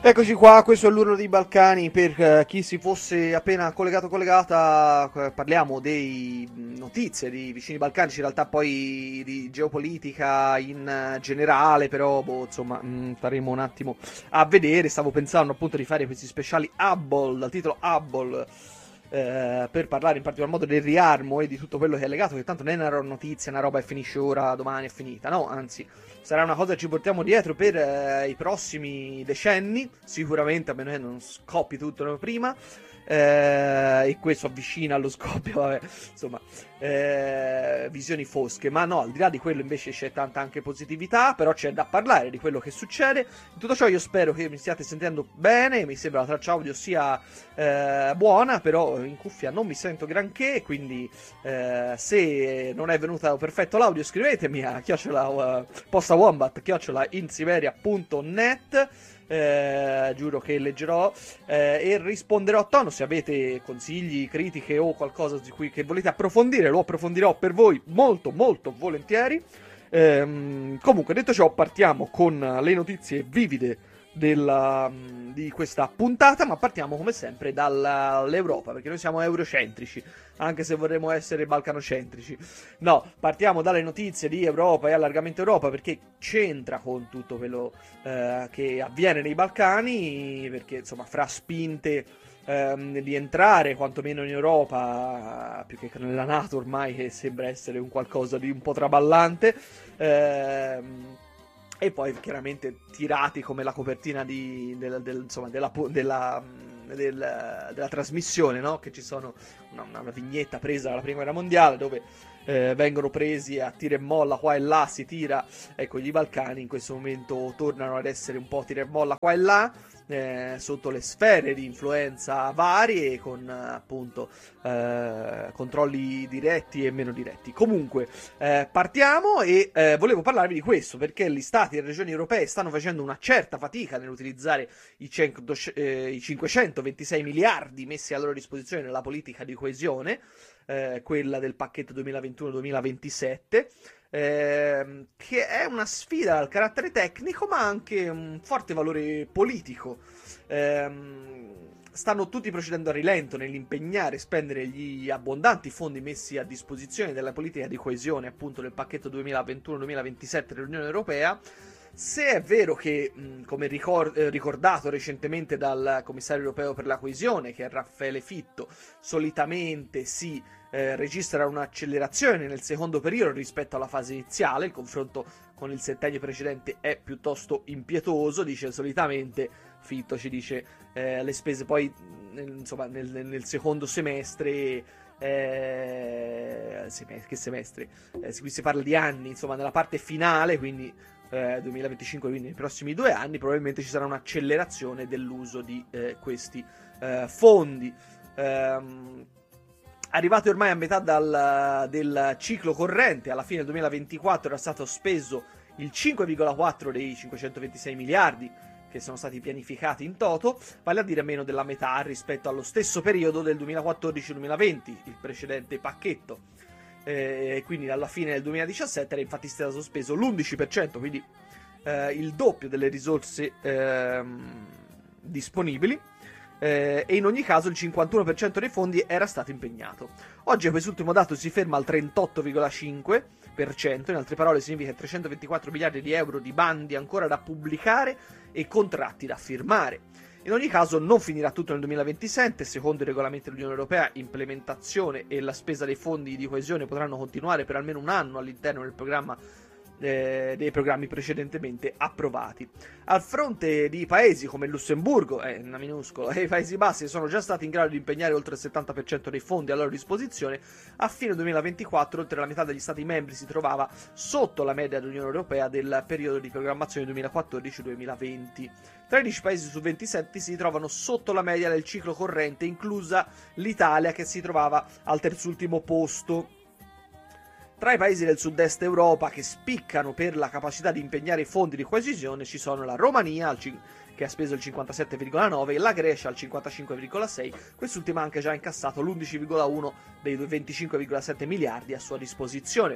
Eccoci qua, questo è l'Urlo dei Balcani. Per chi si fosse appena collegato o collegata, parliamo di notizie di vicini balcanici, in realtà poi di geopolitica in generale, però insomma staremo un attimo a vedere. Stavo pensando appunto di fare questi speciali Hubble, dal titolo Hubble, per parlare in particolar modo del riarmo e di tutto quello che è legato, che tanto non è una notizia, una roba che finisce ora, domani è finita, no, anzi sarà una cosa che ci portiamo dietro per i prossimi decenni, sicuramente, a meno che non scoppi tutto prima, e questo avvicina allo scoppio, vabbè, insomma, visioni fosche, ma no, al di là di quello invece c'è tanta anche positività, però c'è da parlare di quello che succede. In tutto ciò io spero che mi stiate sentendo bene, mi sembra la traccia audio sia buona, però in cuffia non mi sento granché, quindi se non è venuto perfetto l'audio scrivetemi a postawombat@insiberia.net. Giuro che leggerò e risponderò a tono. Se avete consigli, critiche o qualcosa di cui che volete approfondire, lo approfondirò per voi molto molto volentieri. Comunque, detto ciò, partiamo con le notizie vivide di questa puntata, ma partiamo come sempre dall'Europa, perché noi siamo eurocentrici, anche se vorremmo essere balcanocentrici. No, partiamo dalle notizie di Europa e allargamento Europa, perché c'entra con tutto quello che avviene nei Balcani, perché insomma fra spinte di entrare quantomeno in Europa, più che nella NATO ormai, che sembra essere un qualcosa di un po' traballante, e poi chiaramente tirati come la copertina della trasmissione, no? Che ci sono una vignetta presa dalla prima guerra mondiale dove vengono presi a tira e molla qua e là, si tira. Ecco, gli Balcani in questo momento tornano ad essere un po' tira e molla qua e là, sotto le sfere di influenza varie, con appunto controlli diretti e meno diretti. Comunque partiamo e volevo parlarvi di questo perché gli stati e le regioni europee stanno facendo una certa fatica nell'utilizzare i 526 miliardi messi a loro disposizione nella politica di coesione, quella del pacchetto 2021-2027, che è una sfida dal carattere tecnico ma anche un forte valore politico. Stanno tutti procedendo a rilento nell'impegnare e spendere gli abbondanti fondi messi a disposizione della politica di coesione, appunto del pacchetto 2021-2027 dell'Unione Europea. Se è vero che, come ricordato recentemente dal commissario europeo per la coesione, che è Raffaele Fitto, solitamente si registra un'accelerazione nel secondo periodo rispetto alla fase iniziale, il confronto con il settennio precedente è piuttosto impietoso, dice solitamente. Fitto ci dice le spese poi insomma nel secondo semestre, che semestre? Qui si parla di anni, insomma nella parte finale, quindi 2025, quindi nei prossimi 2 anni probabilmente ci sarà un'accelerazione dell'uso di questi fondi. Arrivati ormai a metà del ciclo corrente, alla fine del 2024 era stato speso il 5,4 dei 526 miliardi che sono stati pianificati in toto, vale a dire meno della metà rispetto allo stesso periodo del 2014-2020, il precedente pacchetto. Quindi alla fine del 2017 era infatti stato speso l'11%, quindi il doppio delle risorse disponibili, e in ogni caso il 51% dei fondi era stato impegnato. Oggi quest'ultimo dato si ferma al 38,5%, in altre parole significa 324 miliardi di euro di bandi ancora da pubblicare e contratti da firmare. In ogni caso non finirà tutto nel 2027, secondo i regolamenti dell'Unione Europea, implementazione e la spesa dei fondi di coesione potranno continuare per almeno un anno all'interno del programma dei programmi precedentemente approvati. Al fronte di paesi come il Lussemburgo, una minuscola, e i Paesi Bassi sono già stati in grado di impegnare oltre il 70% dei fondi a loro disposizione, a fine 2024 oltre la metà degli Stati membri si trovava sotto la media dell'Unione Europea del periodo di programmazione 2014-2020. 13 paesi su 27 si trovano sotto la media del ciclo corrente, inclusa l'Italia che si trovava al terzultimo posto. Tra i paesi del sud-est Europa che spiccano per la capacità di impegnare i fondi di coesione ci sono la Romania, che ha speso il 57,9%, e la Grecia al 55,6%, quest'ultima ha anche già incassato l'11,1% dei 25,7 miliardi a sua disposizione.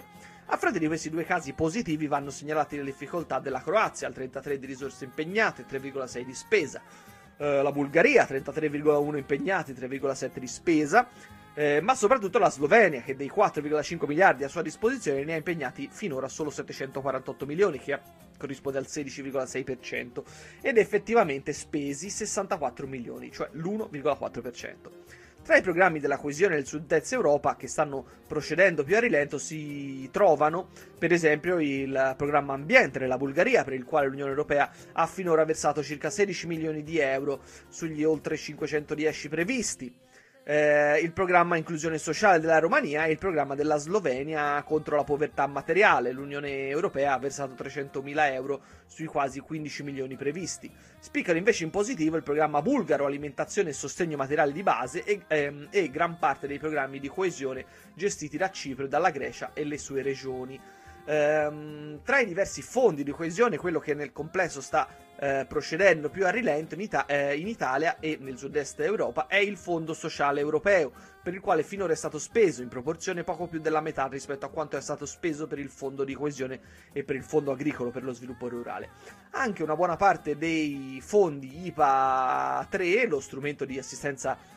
A fronte di questi due casi positivi vanno segnalate le difficoltà della Croazia, al 33 di risorse impegnate, 3,6 di spesa, la Bulgaria, 33,1 impegnati, 3,7 di spesa, ma soprattutto la Slovenia, che dei 4,5 miliardi a sua disposizione ne ha impegnati finora solo 748 milioni, che corrisponde al 16,6%, ed effettivamente spesi 64 milioni, cioè l'1,4%. Tra i programmi della coesione del sud-est Europa che stanno procedendo più a rilento si trovano, per esempio, il programma Ambiente della Bulgaria, per il quale l'Unione Europea ha finora versato circa 16 milioni di euro sugli oltre 510 previsti. Il programma Inclusione Sociale della Romania e il programma della Slovenia contro la povertà materiale. L'Unione Europea ha versato 300.000 euro sui quasi 15 milioni previsti. Spiccano invece in positivo il programma bulgaro Alimentazione e Sostegno Materiale di Base e gran parte dei programmi di coesione gestiti da Cipro e dalla Grecia e le sue regioni. Tra i diversi fondi di coesione, quello che nel complesso sta procedendo più a rilento in Italia e nel sud-est Europa è il Fondo Sociale Europeo, per il quale finora è stato speso in proporzione poco più della metà rispetto a quanto è stato speso per il Fondo di coesione e per il Fondo Agricolo per lo Sviluppo Rurale. Anche una buona parte dei fondi IPA 3, lo strumento di assistenza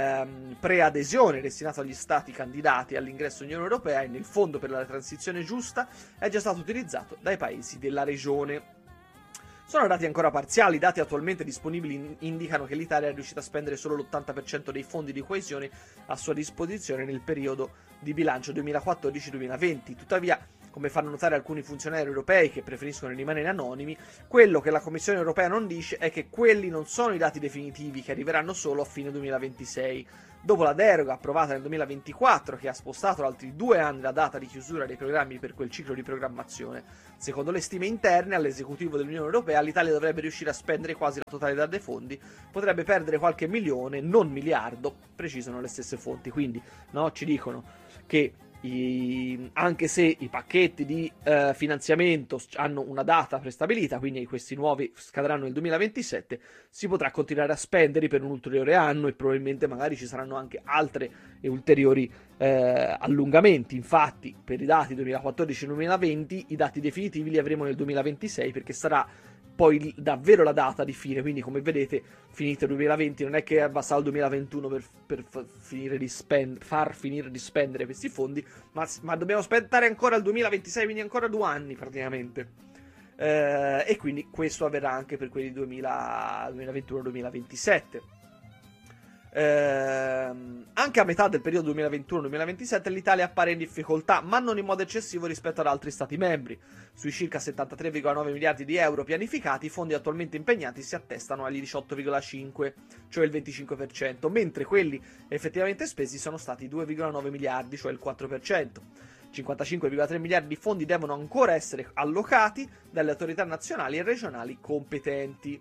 preadesione destinato agli stati candidati all'ingresso in Unione Europea e nel Fondo per la transizione giusta, è già stato utilizzato dai paesi della regione. Sono dati ancora parziali, i dati attualmente disponibili indicano che l'Italia è riuscita a spendere solo l'80% dei fondi di coesione a sua disposizione nel periodo di bilancio 2014-2020. Tuttavia, come fanno notare alcuni funzionari europei che preferiscono rimanere anonimi, quello che la Commissione europea non dice è che quelli non sono i dati definitivi che arriveranno solo a fine 2026. Dopo la deroga approvata nel 2024, che ha spostato altri 2 anni la data di chiusura dei programmi per quel ciclo di programmazione, secondo le stime interne all'esecutivo dell'Unione Europea, l'Italia dovrebbe riuscire a spendere quasi la totalità dei fondi, potrebbe perdere qualche milione, non miliardo, precisano le stesse fonti. Quindi, no, ci dicono che anche se i pacchetti di finanziamento hanno una data prestabilita, quindi questi nuovi scadranno nel 2027, si potrà continuare a spendere per un ulteriore anno e probabilmente magari ci saranno anche altre e ulteriori allungamenti. Infatti, per i dati 2014-2020 i dati definitivi li avremo nel 2026, perché sarà poi davvero la data di fine. Quindi, come vedete, finito il 2020 non è che basta il 2021 per far finire di spendere questi fondi, ma dobbiamo aspettare ancora il 2026, quindi ancora 2 anni praticamente. E quindi questo avverrà anche per quelli 2021-2027. Anche a metà del periodo 2021-2027 l'Italia appare in difficoltà, ma non in modo eccessivo rispetto ad altri stati membri. Sui circa 73,9 miliardi di euro pianificati, i fondi attualmente impegnati si attestano agli 18,5, cioè il 25%, mentre quelli effettivamente spesi sono stati 2,9 miliardi, cioè il 4%. 55,3 miliardi di fondi devono ancora essere allocati dalle autorità nazionali e regionali competenti.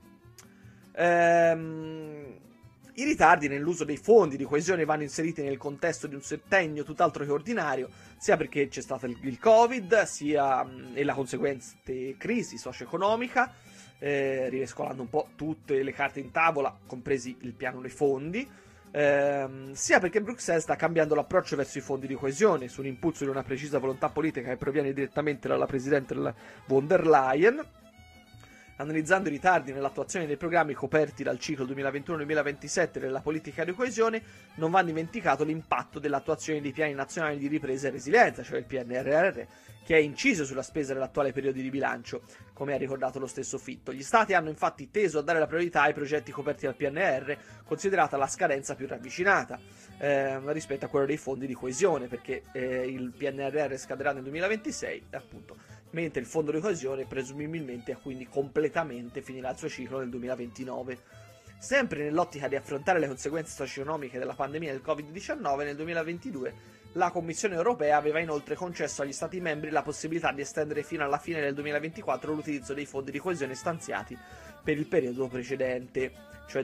I ritardi nell'uso dei fondi di coesione vanno inseriti nel contesto di un settennio tutt'altro che ordinario, sia perché c'è stato il Covid, sia e la conseguente crisi socio-economica, rimescolando un po' tutte le carte in tavola, compresi il piano dei fondi, sia perché Bruxelles sta cambiando l'approccio verso i fondi di coesione, su un impulso di una precisa volontà politica che proviene direttamente dalla presidente von der Leyen. Analizzando i ritardi nell'attuazione dei programmi coperti dal ciclo 2021-2027 della politica di coesione, non va dimenticato l'impatto dell'attuazione dei piani nazionali di ripresa e resilienza, cioè il PNRR, che è inciso sulla spesa dell'attuale periodo di bilancio, come ha ricordato lo stesso Fitto. Gli Stati hanno infatti teso a dare la priorità ai progetti coperti dal PNR, considerata la scadenza più ravvicinata rispetto a quello dei fondi di coesione, perché il PNRR scadrà nel 2026, appunto, mentre il fondo di coesione presumibilmente quindi completamente finirà il suo ciclo nel 2029. Sempre nell'ottica di affrontare le conseguenze socio-economiche della pandemia del Covid-19, nel 2022 la Commissione europea aveva inoltre concesso agli Stati membri la possibilità di estendere fino alla fine del 2024 l'utilizzo dei fondi di coesione stanziati per il periodo precedente, cioè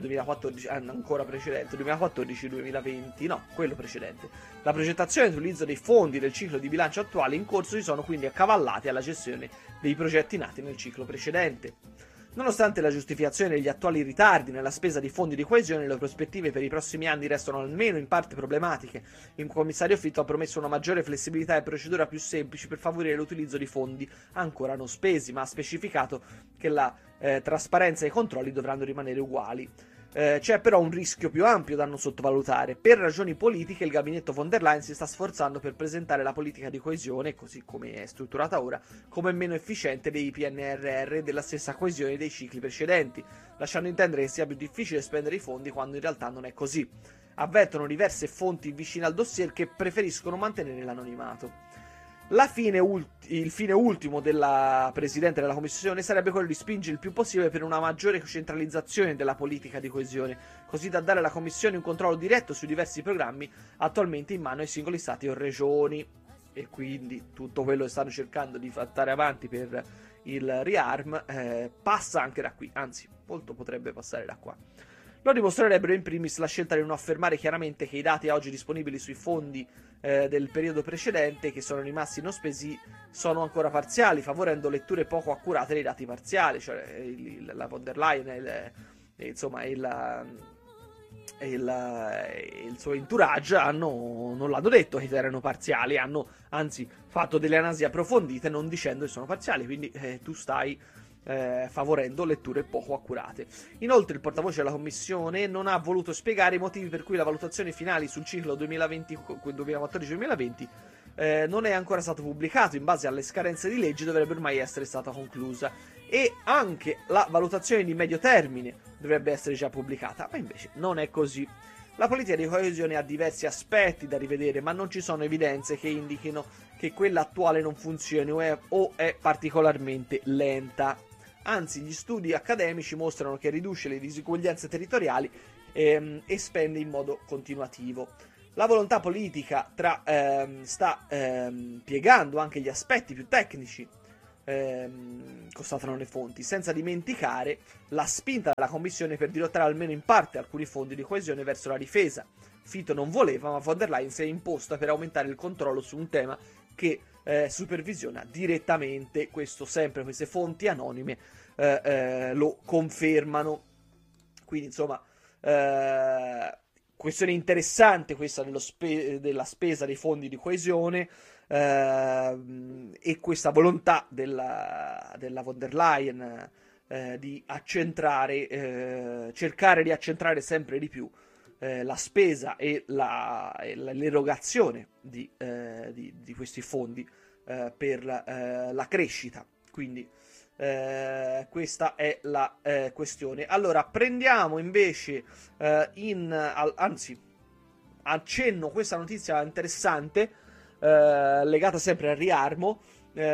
2014-2020, no, quello precedente. La progettazione e l'utilizzo dei fondi del ciclo di bilancio attuale in corso si sono quindi accavallati alla gestione dei progetti nati nel ciclo precedente. Nonostante la giustificazione degli attuali ritardi nella spesa di fondi di coesione, le prospettive per i prossimi anni restano almeno in parte problematiche. Il commissario Fitto ha promesso una maggiore flessibilità e procedura più semplici per favorire l'utilizzo di fondi ancora non spesi, ma ha specificato che la trasparenza e i controlli dovranno rimanere uguali. C'è però un rischio più ampio da non sottovalutare. Per ragioni politiche il gabinetto von der Leyen si sta sforzando per presentare la politica di coesione, così come è strutturata ora, come meno efficiente dei PNRR e della stessa coesione dei cicli precedenti, lasciando intendere che sia più difficile spendere i fondi quando in realtà non è così. Avvertono diverse fonti vicine al dossier che preferiscono mantenere l'anonimato. Il fine ultimo della Presidente della Commissione sarebbe quello di spingere il più possibile per una maggiore centralizzazione della politica di coesione, così da dare alla Commissione un controllo diretto sui diversi programmi attualmente in mano ai singoli stati o regioni. E quindi tutto quello che stanno cercando di portare avanti per il ReArm passa anche da qui, anzi, molto potrebbe passare da qua. Lo dimostrerebbero in primis la scelta di non affermare chiaramente che i dati oggi disponibili sui fondi del periodo precedente, che sono rimasti non spesi, sono ancora parziali, favorendo letture poco accurate dei dati parziali. Cioè la von der Leyen insomma il suo entourage non l'hanno detto che erano parziali, hanno anzi fatto delle analisi approfondite non dicendo che sono parziali, quindi tu stai favorendo letture poco accurate. Inoltre il portavoce della Commissione non ha voluto spiegare i motivi per cui la valutazione finale sul ciclo 2014-2020 non è ancora stato pubblicato. In base alle scadenze di legge dovrebbe ormai essere stata conclusa, e anche la valutazione di medio termine dovrebbe essere già pubblicata, ma invece non è così. La politica di coesione ha diversi aspetti da rivedere, ma non ci sono evidenze che indichino che quella attuale non funzioni o è particolarmente lenta. Anzi, gli studi accademici mostrano che riduce le disuguaglianze territoriali e spende in modo continuativo. La volontà politica sta piegando anche gli aspetti più tecnici, constatano le fonti, senza dimenticare la spinta della Commissione per dirottare almeno in parte alcuni fondi di coesione verso la difesa. Fitto non voleva, ma von der Leyen si è imposta per aumentare il controllo su un tema che supervisiona direttamente. Questo sempre, queste fonti anonime lo confermano. Quindi insomma questione interessante questa della spesa dei fondi di coesione, e questa volontà della von der Leyen di accentrare, cercare di accentrare sempre di più la spesa e l'erogazione di questi fondi per la crescita. Quindi questa è la questione. Allora, prendiamo invece accenno questa notizia interessante legata sempre al riarmo.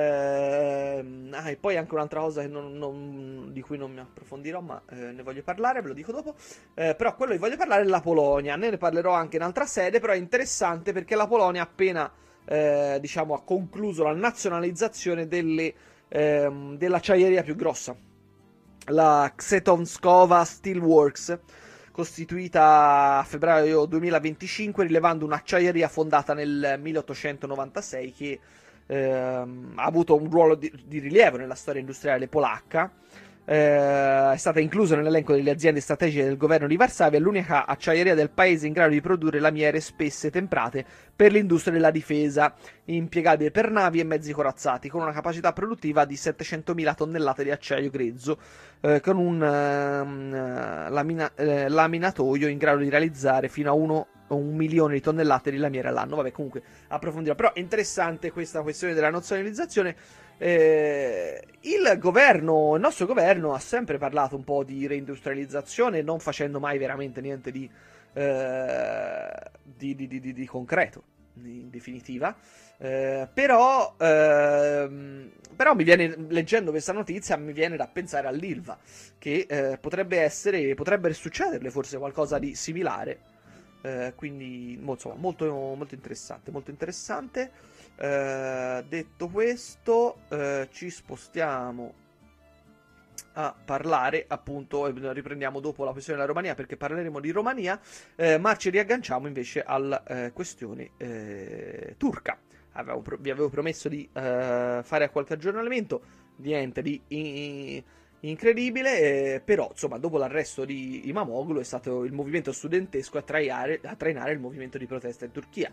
E poi anche un'altra cosa che di cui non mi approfondirò, ma ne voglio parlare, ve lo dico dopo. Però quello che voglio parlare è la Polonia. Ne parlerò anche in altra sede, però è interessante perché la Polonia appena ha concluso la nazionalizzazione dell'acciaieria più grossa, la Ksetonskova Steelworks, costituita a febbraio 2025, rilevando un'acciaieria fondata nel 1896 che ha avuto un ruolo di rilievo nella storia industriale polacca. È stata inclusa nell'elenco delle aziende strategiche del governo di Varsavia, l'unica acciaieria del paese in grado di produrre lamiere spesse temprate per l'industria della difesa, impiegabile per navi e mezzi corazzati, con una capacità produttiva di 700.000 tonnellate di acciaio grezzo, con un laminatoio in grado di realizzare fino a 1 milione di tonnellate di lamiere all'anno. Vabbè, comunque approfondirò. Però è interessante questa questione della nazionalizzazione. Il nostro governo ha sempre parlato un po' di reindustrializzazione, non facendo mai veramente niente di concreto, in definitiva. Però mi viene, leggendo questa notizia, mi viene da pensare all'Ilva, che potrebbe succederle forse qualcosa di similare. Quindi insomma, molto, molto interessante, molto interessante. Detto questo, ci spostiamo a parlare, appunto, riprendiamo dopo la questione della Romania, perché parleremo di Romania, ma ci riagganciamo invece alla questione turca. Vi avevo promesso di fare qualche aggiornamento, niente di incredibile, però insomma dopo l'arresto di Imamoglu è stato il movimento studentesco a trainare il movimento di protesta in Turchia.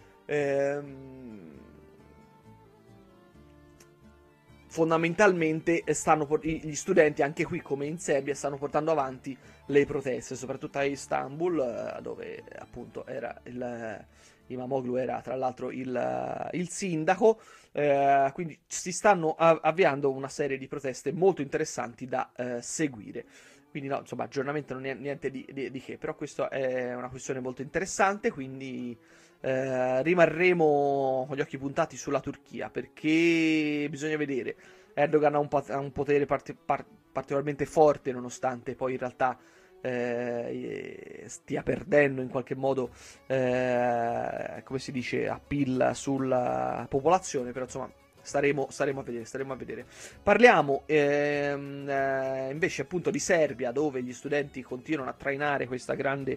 Fondamentalmente gli studenti anche qui come in Serbia stanno portando avanti le proteste, soprattutto a Istanbul, dove appunto era Imamoglu era tra l'altro il sindaco, quindi si stanno avviando una serie di proteste molto interessanti da seguire. Quindi no, insomma, aggiornamento non è niente di che, però questa è una questione molto interessante, quindi rimarremo con gli occhi puntati sulla Turchia, perché bisogna vedere. Erdogan ha un potere particolarmente forte, nonostante poi in realtà stia perdendo in qualche modo, come si dice, appeal sulla popolazione, però insomma staremo a vedere. Parliamo invece appunto di Serbia, dove gli studenti continuano a trainare queste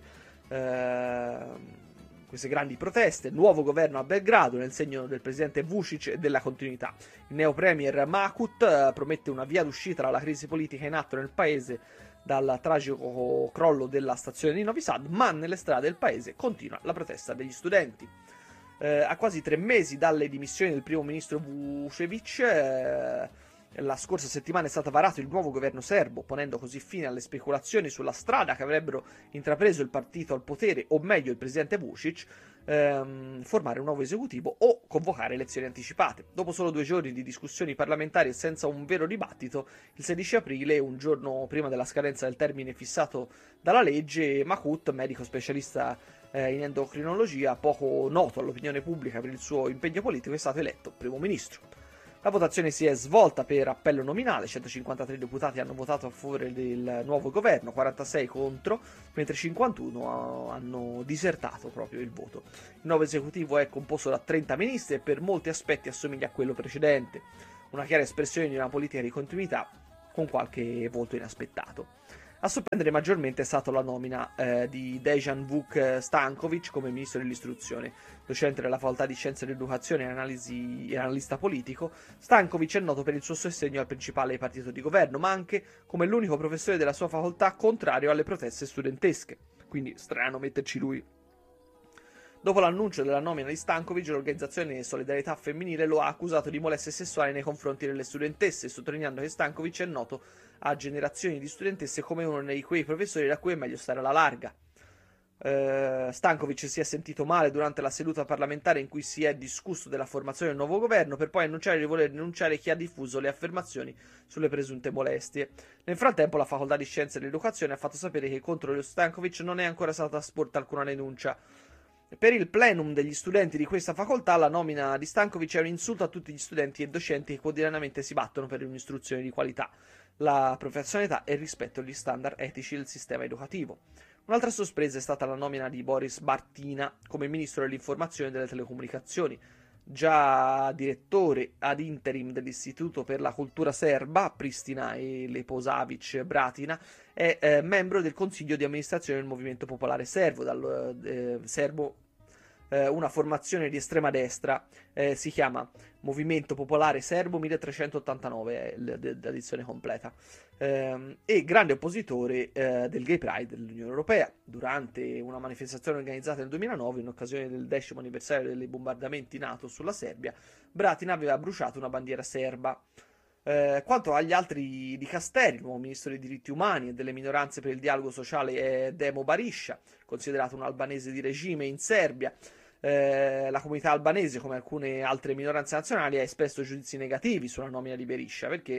grandi proteste. Nuovo governo a Belgrado nel segno del presidente Vučić e della continuità. Il neo premier Mahmut promette una via d'uscita dalla crisi politica in atto nel paese dal tragico crollo della stazione di Novi Sad, ma nelle strade del paese continua la protesta degli studenti. A quasi 3 mesi dalle dimissioni del primo ministro Vučević, la scorsa settimana è stato varato il nuovo governo serbo, ponendo così fine alle speculazioni sulla strada che avrebbero intrapreso il partito al potere, o meglio il presidente Vučić, formare un nuovo esecutivo o convocare elezioni anticipate. Dopo solo 2 giorni di discussioni parlamentari e senza un vero dibattito, il 16 aprile, un giorno prima della scadenza del termine fissato dalla legge, Mahmut, medico specialista in endocrinologia, poco noto all'opinione pubblica per il suo impegno politico, è stato eletto primo ministro. La votazione si è svolta per appello nominale, 153 deputati hanno votato a favore del nuovo governo, 46 contro, mentre 51 hanno disertato proprio il voto. Il nuovo esecutivo è composto da 30 ministri e per molti aspetti assomiglia a quello precedente, una chiara espressione di una politica di continuità con qualche voto inaspettato. A sorprendere maggiormente è stata la nomina di Dejan Vuk Stankovic come ministro dell'istruzione. Docente della facoltà di Scienze dell'Educazione e analista politico, Stankovic è noto per il suo sostegno al principale partito di governo, ma anche come l'unico professore della sua facoltà contrario alle proteste studentesche. Quindi strano metterci lui. Dopo l'annuncio della nomina di Stankovic, l'organizzazione Solidarietà Femminile lo ha accusato di molestie sessuali nei confronti delle studentesse, sottolineando che Stankovic è noto a generazioni di studentesse come uno di quei professori da cui è meglio stare alla larga. Stankovic si è sentito male durante la seduta parlamentare in cui si è discusso della formazione del nuovo governo, per poi annunciare di voler denunciare chi ha diffuso le affermazioni sulle presunte molestie. Nel frattempo la facoltà di Scienze dell'Educazione ha fatto sapere che contro Stankovic non è ancora stata sporta alcuna denuncia. Per il plenum degli studenti di questa facoltà, la nomina di Stankovic è un insulto a tutti gli studenti e docenti che quotidianamente si battono per un'istruzione di qualità, la professionalità e il rispetto agli standard etici del sistema educativo. Un'altra sorpresa è stata la nomina di Boris Bartina come ministro dell'informazione e delle telecomunicazioni. Già direttore ad interim dell'Istituto per la Cultura Serba a Pristina e Leposavic Bratina, è membro del consiglio di amministrazione del Movimento Popolare Serbo, una formazione di estrema destra, si chiama Movimento Popolare Serbo 1389, è l'edizione completa, e grande oppositore del Gay Pride dell'Unione Europea. Durante una manifestazione organizzata nel 2009, in occasione del 10° anniversario dei bombardamenti NATO sulla Serbia, Bratina aveva bruciato una bandiera serba. Quanto agli altri dicasteri, il nuovo ministro dei diritti umani e delle minoranze per il dialogo sociale è Demo Barisha, considerato un albanese di regime in Serbia. La comunità albanese, come alcune altre minoranze nazionali, ha espresso giudizi negativi sulla nomina di Berisha, perché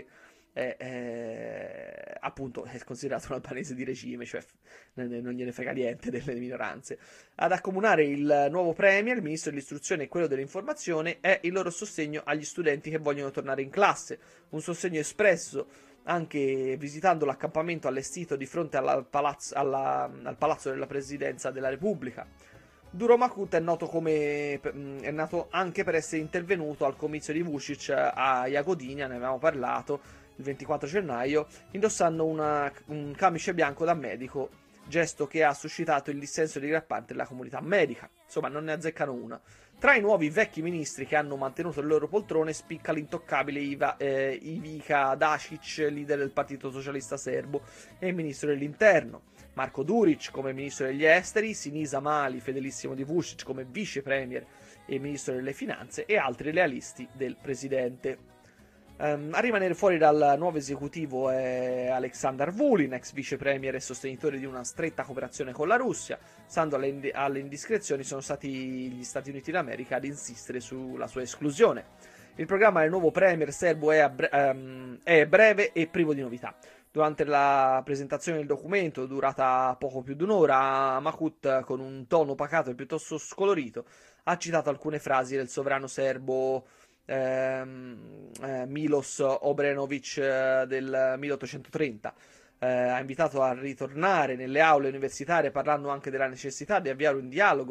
appunto è considerato un albanese di regime, cioè non gliene frega niente delle minoranze. Ad accomunare il nuovo premier, il ministro dell'istruzione e quello dell'informazione, è il loro sostegno agli studenti che vogliono tornare in classe, un sostegno espresso anche visitando l'accampamento allestito di fronte al palazzo della Presidenza della Repubblica. Duro Mahmut è nato anche per essere intervenuto al comizio di Vučić a Jagodina, ne avevamo parlato, il 24 gennaio, indossando un camice bianco da medico, gesto che ha suscitato il dissenso di gran parte della comunità medica. Insomma, non ne azzeccano una. Tra i nuovi vecchi ministri che hanno mantenuto le loro poltrone spicca l'intoccabile Ivica Dačić, leader del Partito Socialista Serbo e ministro dell'Interno, Marko Đurić come ministro degli esteri, Sinisa Mali, fedelissimo di Vučić, come vice premier e ministro delle finanze, e altri lealisti del presidente. A rimanere fuori dal nuovo esecutivo è Aleksandar Vulin, ex vice premier e sostenitore di una stretta cooperazione con la Russia. Stando alle indiscrezioni, sono stati gli Stati Uniti d'America ad insistere sulla sua esclusione. Il programma del nuovo premier serbo è breve e privo di novità. Durante la presentazione del documento, durata poco più di un'ora, Mahmut, con un tono pacato e piuttosto scolorito, ha citato alcune frasi del sovrano serbo Miloš Obrenović del 1830. Ha invitato a ritornare nelle aule universitarie, parlando anche della necessità di avviare un dialogo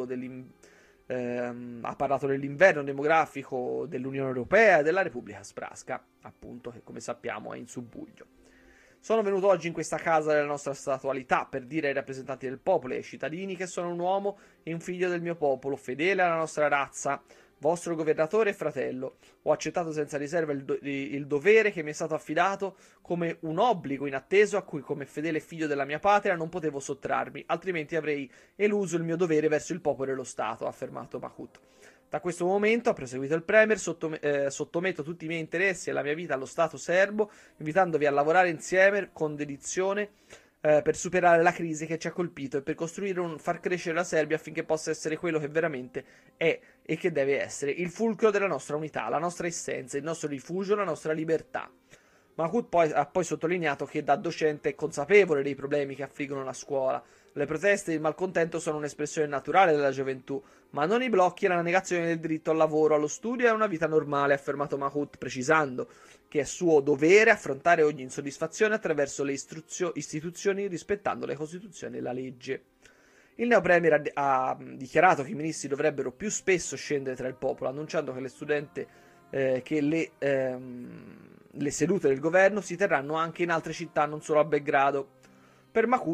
ha parlato dell'inverno demografico dell'Unione Europea e della Repubblica Srpska, appunto, che come sappiamo è in subbuglio. Sono venuto oggi in questa casa della nostra statualità per dire ai rappresentanti del popolo e ai cittadini che sono un uomo e un figlio del mio popolo, fedele alla nostra razza, vostro governatore e fratello. Ho accettato senza riserva il dovere che mi è stato affidato come un obbligo inatteso a cui, come fedele figlio della mia patria, non potevo sottrarmi, altrimenti avrei eluso il mio dovere verso il popolo e lo Stato, ha affermato Mahmut. Da questo momento, ha proseguito il premier, sottometto tutti i miei interessi e la mia vita allo Stato serbo, invitandovi a lavorare insieme con dedizione per superare la crisi che ci ha colpito e per costruire far crescere la Serbia affinché possa essere quello che veramente è e che deve essere, il fulcro della nostra unità, la nostra essenza, il nostro rifugio, la nostra libertà. Mahmut ha poi sottolineato che da docente è consapevole dei problemi che affliggono la scuola. Le proteste e il malcontento sono un'espressione naturale della gioventù, ma non i blocchi e la negazione del diritto al lavoro, allo studio e a una vita normale, ha affermato Mahmut, precisando che è suo dovere affrontare ogni insoddisfazione attraverso le istituzioni, rispettando le Costituzioni e la legge. Il neopremier ha dichiarato che i ministri dovrebbero più spesso scendere tra il popolo, annunciando che le sedute del governo si terranno anche in altre città, non solo a Belgrado. Per Mahmut